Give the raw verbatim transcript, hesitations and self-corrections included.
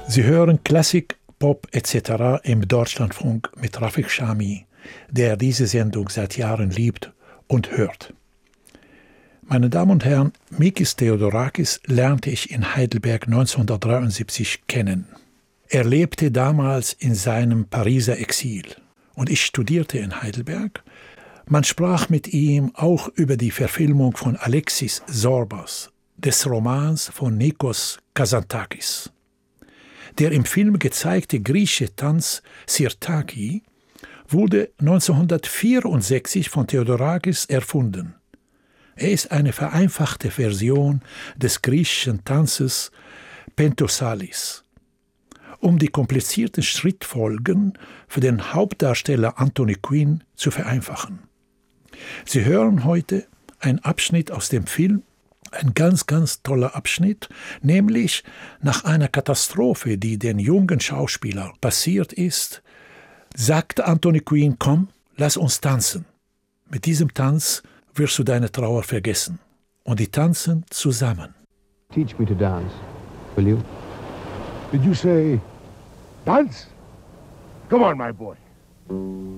Sie hören Klassik, Pop et cetera im Deutschlandfunk mit Rafik Shami, der diese Sendung seit Jahren liebt und hört. Meine Damen und Herren, Mikis Theodorakis lernte ich in Heidelberg neunzehnhundertdreiundsiebzig kennen. Er lebte damals in seinem Pariser Exil und ich studierte in Heidelberg. Man sprach mit ihm auch über die Verfilmung von Alexis Sorbas, des Romans von Nikos Kazantzakis. Der im Film gezeigte griechische Tanz Sirtaki wurde neunzehnhundertvierundsechzig von Theodorakis erfunden. Er ist eine vereinfachte Version des griechischen Tanzes Pentosalis. Um die komplizierten Schrittfolgen für den Hauptdarsteller Anthony Quinn zu vereinfachen. Sie hören heute einen Abschnitt aus dem Film, ein ganz, ganz toller Abschnitt, nämlich nach einer Katastrophe, die den jungen Schauspieler passiert ist, sagte Anthony Quinn: Komm, lass uns tanzen. Mit diesem Tanz wirst du deine Trauer vergessen. Und die tanzen zusammen. Teach me to dance, will you? Did you say dance? Come on, my boy.